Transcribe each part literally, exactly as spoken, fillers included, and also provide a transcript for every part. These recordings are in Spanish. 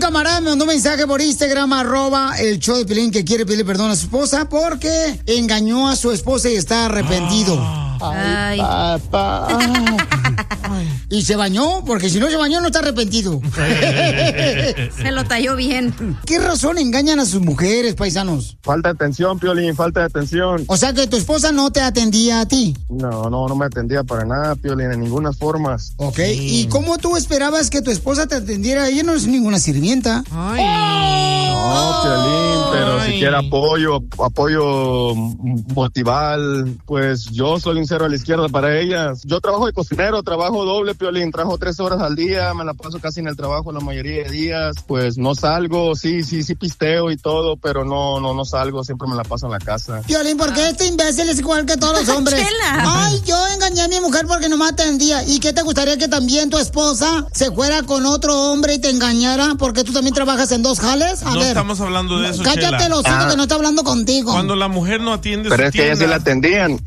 camarada me mandó un mensaje por Instagram, arroba el show de Piolín, que quiere pedirle perdón a su esposa porque engañó a su esposa y está arrepentido. Ay, Ay. Papá. Y se bañó, porque si no se bañó no está arrepentido. Se lo talló bien. ¿Qué razón engañan a sus mujeres, paisanos? Falta de atención, Piolín, falta de atención. O sea que tu esposa no te atendía a ti. No, no, no me atendía para nada, Piolín, en ninguna forma. Ok, sí. ¿Y cómo tú esperabas que tu esposa te atendiera? Ella no es ninguna sirvienta. Ay. No, Piolín, pero si quiere apoyo, apoyo motival, pues yo soy un cero a la izquierda para ellas. Yo trabajo de cocinero, trabajo doble, Piolín, trabajo tres horas al día, me la paso casi en el trabajo la mayoría de días, pues no salgo, sí, sí, sí pisteo y todo, pero no, no, no salgo, siempre me la paso en la casa. Piolín, ¿por qué este imbécil es igual que todos los hombres? Ay, yo engañé a mi mujer porque no me atendía. ¿Y qué te gustaría que también tu esposa se fuera con otro hombre y te engañara porque tú también trabajas en dos jales? A no ver, estamos hablando de eso, cállate Chela. los hijos ah. que no está hablando contigo. Cuando la mujer no atiende pero su es que tienda. ellas sí la atendían.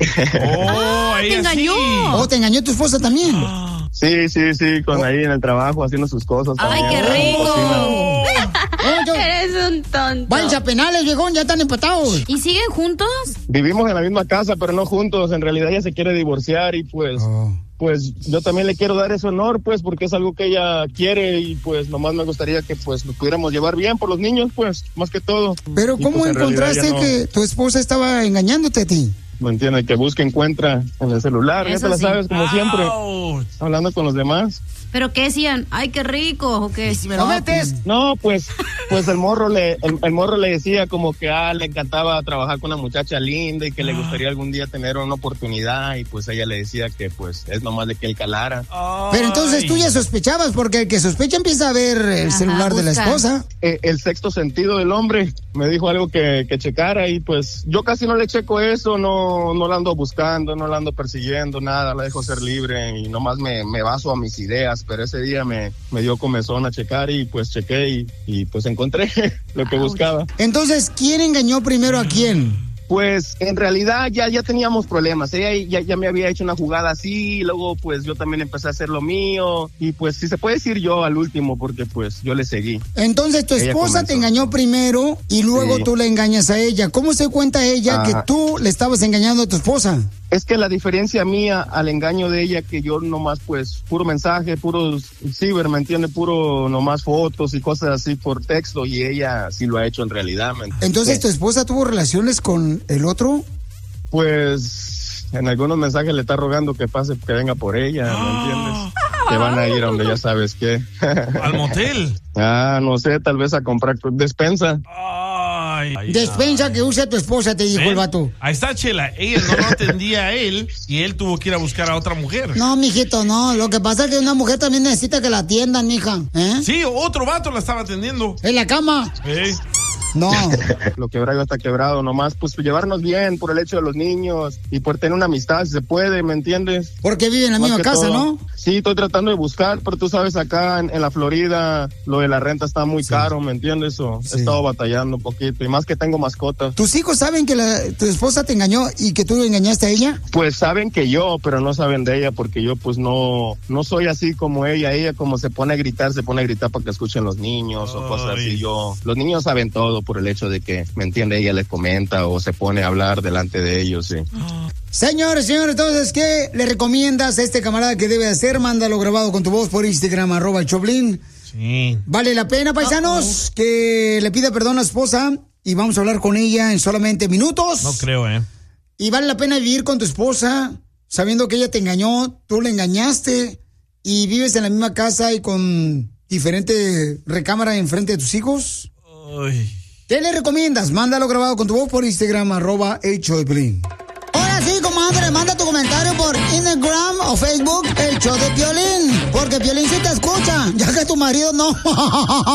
Oh, te engañó. Sí. Oh, te engañó tu esposa también. Ah. Sí, sí, sí, con oh. ahí en el trabajo haciendo sus cosas. Ay, también. qué rico. Oh, yo... Eres un tonto. Váyanse a penales, viejón, ya están empatados. ¿Y siguen juntos? Vivimos en la misma casa, pero no juntos. En realidad ella se quiere divorciar y pues... Oh. Pues yo también le quiero dar ese honor, pues, porque es algo que ella quiere y pues nomás me gustaría que pues nos pudiéramos llevar bien por los niños, pues, más que todo. Pero y, ¿cómo pues, encontraste no... que tu esposa estaba engañándote a ti? ¿Me entiendes? Que busca, encuentra en el celular, Eso ya te la sí. sabes, como Ouch. siempre, hablando con los demás. ¿Pero qué decían? Ay, qué rico, ¿o qué? Si me lo metes. No, pues, pues el morro le, el, el morro le decía como que ah, le encantaba trabajar con una muchacha linda y que le gustaría algún día tener una oportunidad y pues ella le decía que pues es nomás de que él calara. Pero entonces tú ya sospechabas, porque el que sospecha empieza a ver el Ajá, celular busca. de la esposa. Eh, el sexto sentido del hombre me dijo algo que, que checara y pues yo casi no le checo eso, no, no la ando buscando, no la ando persiguiendo, nada, la dejo ser libre y nomás me, me baso a mis ideas, pero ese día me, me dio comezón a checar y pues chequé y, y pues encontré lo que buscaba. Entonces, ¿quién engañó primero a quién? Pues en realidad ya, ya teníamos problemas, ella ya, ya me había hecho una jugada así, y luego pues yo también empecé a hacer lo mío y pues si se puede decir yo al último porque pues yo le seguí. Entonces tu esposa te engañó primero y luego sí. tú le engañas a ella. ¿Cómo se cuenta ella Ajá. que tú le estabas engañando a tu esposa? Es que la diferencia mía al engaño de ella que yo nomás pues puro mensaje, puro ciber, ¿me entiende? Puro nomás fotos y cosas así por texto y ella sí lo ha hecho en realidad, ¿me entiende? Entonces, ¿tu esposa tuvo relaciones con el otro? Pues en algunos mensajes le está rogando que pase, que venga por ella, ¿me entiendes? Que van a ir a donde ya sabes qué. ¿Al motel? Ah, no sé, tal vez a comprar despensa. Ay, ay, Despensa ay. que use tu esposa, te dijo ¿Ven? el vato. Ahí está, Chela. Ella no lo atendía a él y él tuvo que ir a buscar a otra mujer. No, mijito, no. Lo que pasa es que una mujer también necesita que la atiendan, mija. ¿Eh? Sí, otro vato la estaba atendiendo. En la cama. ¿Eh? No. Lo quebrado está quebrado, nomás pues llevarnos bien por el hecho de los niños y por tener una amistad, si se puede, ¿me entiendes? Porque vive en la misma casa, todo. ¿no? Sí, estoy tratando de buscar, pero tú sabes, acá en, en la Florida lo de la renta está muy sí. caro, ¿me entiendes? O sí. He estado batallando un poquito y más que tengo mascotas. ¿Tus hijos saben que la, tu esposa te engañó y que tú engañaste a ella? Pues saben que yo, pero no saben de ella porque yo pues no, no soy así como ella. Ella como se pone a gritar, se pone a gritar para que escuchen los niños Ay. o cosas así. Yo, los niños saben todo por el hecho de que, ¿me entiende? Ella les comenta o se pone a hablar delante de ellos, sí. Señores, señores, entonces, ¿qué le recomiendas a este camarada que debe hacer? Mándalo grabado con tu voz por Instagram, arroba el Choplin. Sí. ¿Vale la pena, paisanos, Uh-oh. que le pida perdón a su esposa? Y vamos a hablar con ella en solamente minutos. No creo, ¿eh? Y vale la pena vivir con tu esposa, sabiendo que ella te engañó, tú le engañaste, y vives en la misma casa y con diferente recámara enfrente de tus hijos. Uy. ¿Qué le recomiendas? Mándalo grabado con tu voz por Instagram, arroba el show de Piolín. Ahora sí, comadre, manda tu comentario por Instagram o Facebook, el show de Piolín. Porque Piolín sí te escucha, ya que tu marido no.